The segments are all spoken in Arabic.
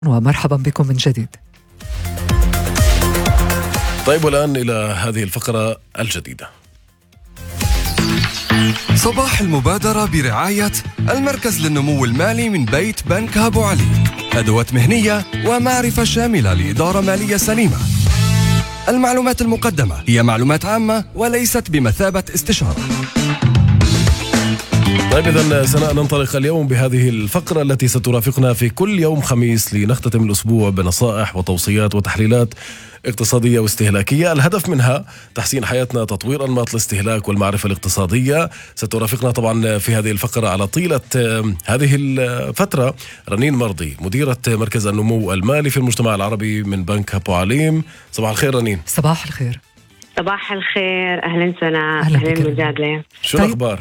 ومرحبا بكم من جديد. طيب والآن إلى هذه الفقرة الجديدة. صباح المبادرة برعاية المركز للنمو المالي من بيت بنك أبو علي، أدوات مهنية ومعرفة شاملة لإدارة مالية سليمة. المعلومات المقدمة هي معلومات عامة وليست بمثابة استشارة. طيب إذن سناء، ننطلق اليوم بهذه الفقرة التي سترافقنا في كل يوم خميس لنختتم الأسبوع بنصائح وتوصيات وتحليلات اقتصادية واستهلاكية الهدف منها تحسين حياتنا، تطوير أنماط الاستهلاك والمعرفة الاقتصادية. سترافقنا طبعا في هذه الفقرة على طيلة هذه الفترة رنين مرضي، مديرة مركز النمو المالي في المجتمع العربي من بنك أبو عليم. صباح الخير رنين. صباح الخير. صباح الخير، أهلا سناء، أهلا مجادلة. شو الأخبار؟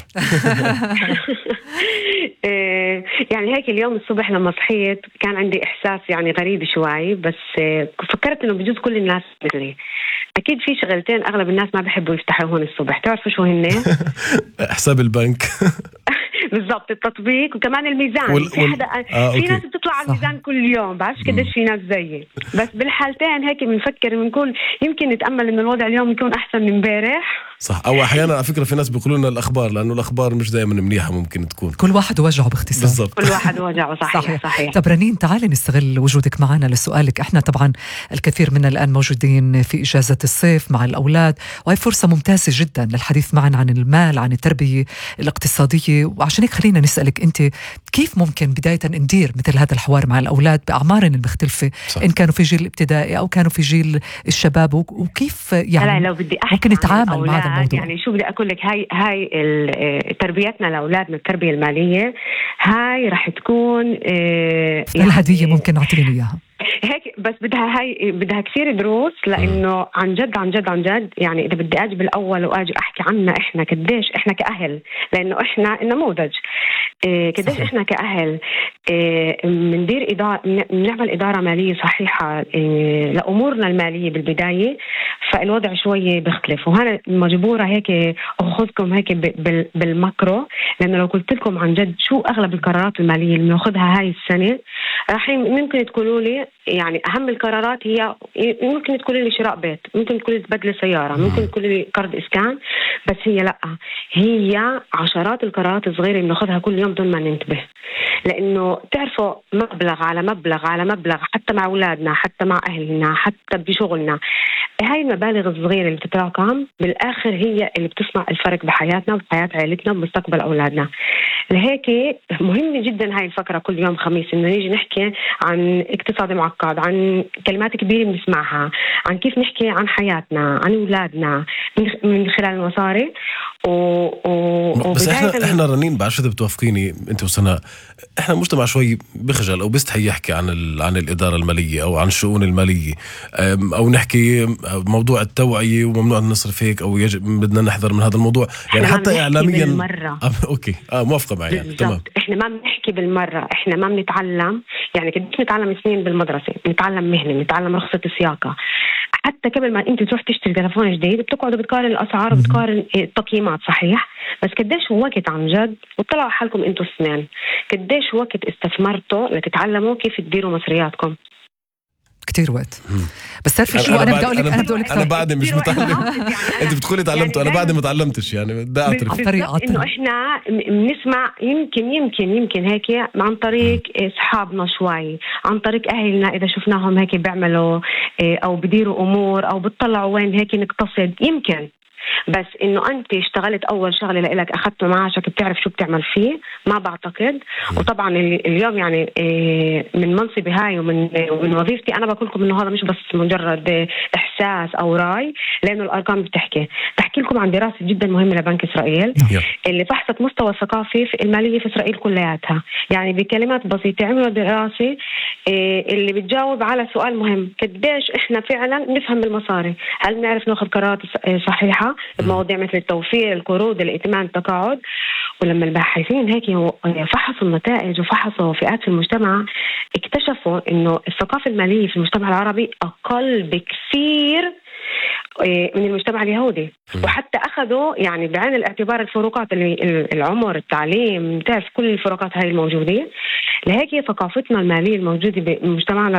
يعني هيك اليوم الصبح لما صحيت كان عندي إحساس يعني غريب شوي، بس فكرت إنه بجوز كل الناس مثلي. أكيد في شغلتين أغلب الناس ما بيحبوا يفتحوهن الصبح، تعرفوا شو هن؟ حساب البنك. بالضبط، التطبيق وكمان الميزان. في ناس بتطلع على الميزان كل يوم، بعرفش قديش في ناس زيي، بس بالحالتين هيك بنفكر بنكون يمكن نتأمل إنه الوضع اليوم يكون أحسن من امبارح. صح، أو أحيانا على فكرة في ناس بيقولوا لنا الأخبار، لأنه الأخبار مش دائما منيحة، ممكن تكون كل واحد وجعه باختصار. بالضبط، كل واحد وجعه. صحيح. طب رنين، تعالي نستغل وجودك معنا لسؤالك. احنا طبعا الكثير منا الآن موجودين في إجازة الصيف مع الأولاد، وهي فرصة ممتازة جدا للحديث معنا عن المال، عن التربية الاقتصادية. وعشان هيك خلينا نسألك أنت، كيف ممكن بداية ندير مثل هذا الحوار مع الأولاد بأعمارهم المختلفة؟ صح. إن كانوا في جيل الابتدائي أو كانوا في جيل الشباب، وكيف يعني لو بدي أحكي ممكن نتعامل مع هذا الموضوع؟ يعني شو بدي أقول لك، هاي تربيتنا لأولادنا، التربية المالية هاي رح تكون الهدية ممكن نعطيهم إياها هيك، بس بدها كثير دروس، لأنه عن جد يعني إذا بدي أجي بالأول وأجي أحكي عنا إحنا قديش إحنا كأهل، لأنه إحنا النموذج، قديش إحنا كأهل مندير نعمل إدارة مالية صحيحة لأمورنا المالية بالبداية، فالوضع شوية بيختلف. وهنا مجبورة هيك أخذكم هيك بالماكرو، لأنه لو قلت لكم عن جد شو أغلب القرارات المالية اللي بناخذها هاي السنة، راح ممكن تقولوا لي يعني أهم القرارات هي ممكن تقولوا لي شراء بيت، ممكن تقولوا لي تبدل سيارة، ممكن تقولوا لي قرض إسكان، بس هي لأ، هي عشرات القرارات الصغيرة اللي بناخذها كل يوم دون ما ننتبه. لأنه تعرفوا مبلغ على مبلغ حتى مع أولادنا، حتى مع أهلنا، حتى بشغلنا، هاي المبالغ الصغيرة اللي بتتراكم بالآخر هي اللي بتصنع الفرق بحياتنا وبحياة عائلتنا ومستقبل أولادنا. لهيك مهم جدا هاي الفقرة كل يوم خميس إنه نيجي نحكي عن اقتصاد معقد، عن كلمات كبيرة بنسمعها، عن كيف نحكي عن حياتنا، عن أولادنا من خلال المصاري. بس احنا رنين، بعرفش اذا بتوافقيني انت وسناء، احنا مجتمع شوي بخجل او بيستحي يحكي عن الاداره الماليه او عن الشؤون الماليه، او نحكي موضوع التوعيه وممنوع نصرف هيك، او بدنا نحذر من هذا الموضوع، يعني حتى اعلاميا. اوكي، موافقه معي يعني. تمام، احنا ما بنحكي بالمره، احنا ما بنتعلم، يعني قديش نتعلم سنين بالمدرسه، نتعلم مهنه، نتعلم رخصه السياقه، حتى قبل ما انت تروح تشتري تلفون جديد بتقعدوا بتقارن الاسعار وبتقارن التقييمات. صحيح، بس قديش وقت عن جد، وطلعوا حالكم انتوا الاثنين، قديش وقت استثمرتوا لتتعلموا كيف تديروا مصرياتكم؟ كتير وقت. بس تعرفي شو، انا بدي اقول لك انا بعد مش متعلم. انت بتقولي تعلمتوا، انا بعد ما تعلمتش، يعني بدي اعترف انه احنا بنسمع يمكن هيك عن طريق اصحابنا شوي، عن طريق اهلنا اذا شفناهم هيك بيعملوا او بديروا امور، او بتطلعوا وين هيك نقتصد يمكن. بس انه انت اشتغلت اول شغله لك، اخذت معاشك، بتعرف شو بتعمل فيه، ما بعتقد. وطبعا اليوم يعني من منصبي هاي ومن وظيفتي انا بقول لكم انه هذا مش بس مجرد احساس او راي، لانه الارقام بتحكي لكم عن دراسه جدا مهمه لبنك اسرائيل اللي فحصت مستوى الثقافه الماليه في اسرائيل كلياتها. يعني بكلمات بسيطه عملوا دراسه اللي بتجاوب على سؤال مهم: قديش احنا فعلا نفهم المصاري، هل نعرف ناخذ قرارات صحيحه بمواضيع مثل التوفير، القروض، الائتمان، التقاعد. ولما الباحثين هيك فحصوا النتائج وفحصوا فئات في المجتمع، اكتشفوا انه الثقافة المالية في المجتمع العربي اقل بكثير من المجتمع اليهودي، وحتى أخذوا يعني بعين الاعتبار الفروقات اللي العمر، التعليم، تعرف كل الفروقات هاي الموجودة. لهيك ثقافتنا المالية الموجودة بمجتمعنا